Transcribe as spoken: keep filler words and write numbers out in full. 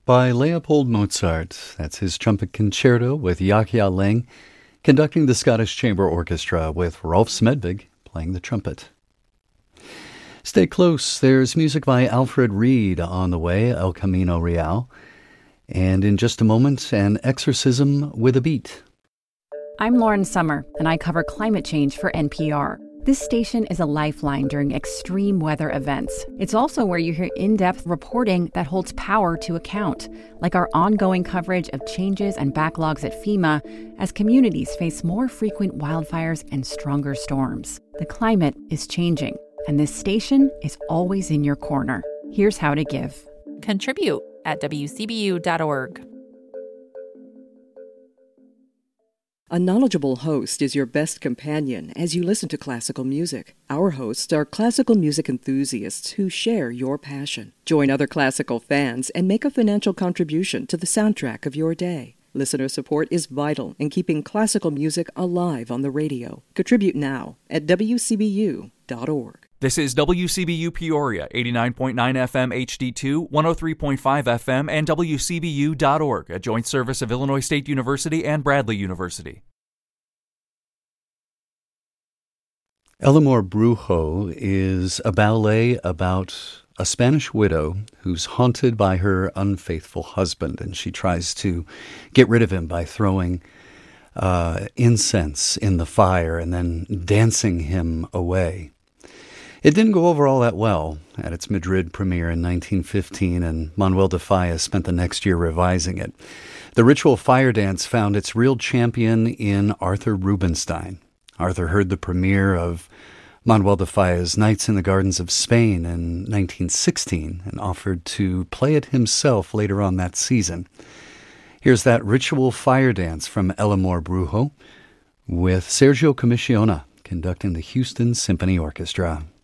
by Leopold Mozart. That's his trumpet concerto with Yahya Leng, conducting the Scottish Chamber Orchestra with Rolf Smedvig playing the trumpet. Stay close. There's music by Alfred Reed on the way, El Camino Real. And in just a moment, an exorcism with a beat. I'm Lauren Summer, and I cover climate change for N P R. This station is a lifeline during extreme weather events. It's also where you hear in-depth reporting that holds power to account, like our ongoing coverage of changes and backlogs at FEMA as communities face more frequent wildfires and stronger storms. The climate is changing, and this station is always in your corner. Here's how to give. Contribute at W C B U dot org. A knowledgeable host is your best companion as you listen to classical music. Our hosts are classical music enthusiasts who share your passion. Join other classical fans and make a financial contribution to the soundtrack of your day. Listener support is vital in keeping classical music alive on the radio. Contribute now at W C B U dot org. This is W C B U Peoria, eighty-nine point nine F M H D two, one oh three point five F M, and W C B U dot org, a joint service of Illinois State University and Bradley University. El Amor Brujo is a ballet about a Spanish widow who's haunted by her unfaithful husband, and she tries to get rid of him by throwing uh, incense in the fire and then dancing him away. It didn't go over all that well at its Madrid premiere in nineteen fifteen, and Manuel de Falla spent the next year revising it. The ritual fire dance found its real champion in Arthur Rubinstein. Arthur heard the premiere of Manuel de Falla's Nights in the Gardens of Spain in nineteen sixteen and offered to play it himself later on that season. Here's that ritual fire dance from El Amor Brujo with Sergio Commissiona conducting the Houston Symphony Orchestra.